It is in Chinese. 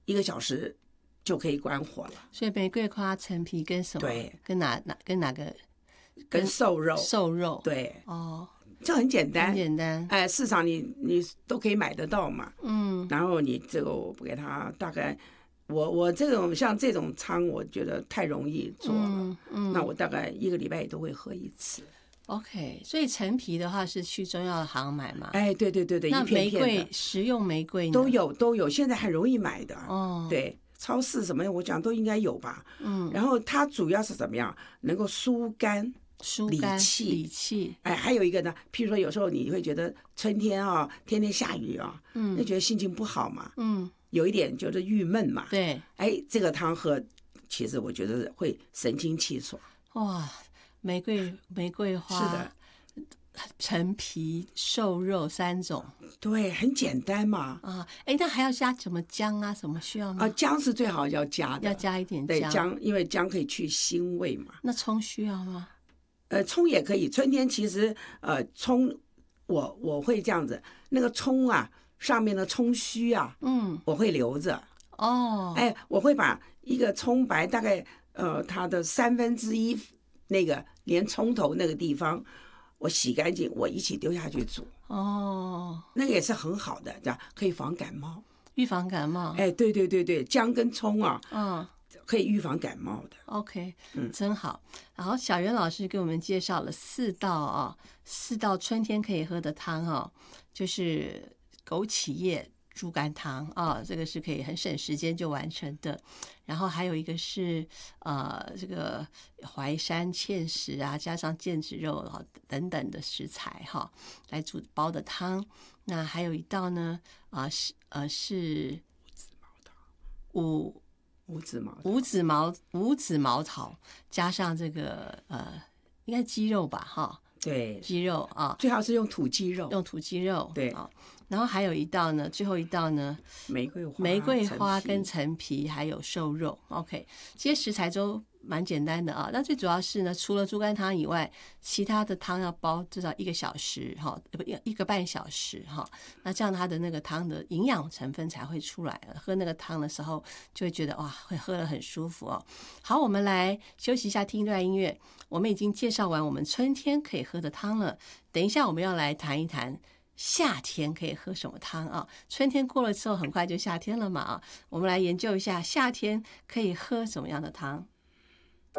1个小时就可以关火了。 所以玫瑰花、陈皮跟什么？ 对， 跟哪个？ 跟瘦肉。 瘦肉。 对。 哦， 这很简单， 很简单。 哎，市场你都可以买得到嘛。然后你这个我给他大概，我这种像这种汤，我觉得太容易做了。那我大概1个礼拜也都会喝1次。 OK， 所以陈皮的话是去中药行买嘛？ 哎，对， 那一片片的。 玫瑰食用玫瑰呢？ 都有，现在很容易买的。 哦， 对，超市什么我讲都应该有吧。然后它主要是怎么样，能够疏肝。理气。哎，还有一个呢，譬如说有时候你会觉得春天啊，天天下雨啊，就觉得心情不好嘛，有一点就是郁闷嘛。 对， 哎，这个汤喝，其实我觉得会神清气爽。 哇，玫瑰花是的， 陈皮、瘦肉3种。 对，很简单嘛。 啊，哎，那还要加什么姜啊？什么需要吗？ 姜是最好要加的， 要加一点姜。 对，姜，因为姜可以去腥味嘛。 那葱需要吗？ 葱也可以。春天其实葱，我会这样子，那个葱啊，上面的葱须啊，我会留着。 哦， 哎，我会把一个葱白大概它的1/3那个连葱头那个地方，我洗干净，我一起丢下去煮。 哦， 那个也是很好的，这样可以防感冒， 预防感冒。 哎，对，姜跟葱啊，可以预防感冒的。 OK， 真好。然后小袁老师给我们介绍了4道春天可以喝的汤就是枸杞叶猪肝汤这个是可以很省时间就完成的。然后还有一个是这个淮山芡实啊，加上腱子肉等等的食材来煮煲的汤。那还有一道呢是五子毛桃加上这个应该鸡肉吧对， 鸡肉最好是用土鸡肉。 对然后还有最后一道呢，玫瑰花跟陈皮还有瘦肉。OK， 这些食材都蛮简单的那最主要是呢，除了猪肝汤以外，其他的汤要煲至少1个小时1个半小时那这样它的那个汤的营养成分才会出来，喝那个汤的时候就会觉得哇，会喝得很舒服好，我们来休息一下，听一段音乐。我们已经介绍完我们春天可以喝的汤了，等一下我们要来谈一谈夏天可以喝什么汤春天过了之后很快就夏天了嘛我们来研究一下夏天可以喝什么样的汤。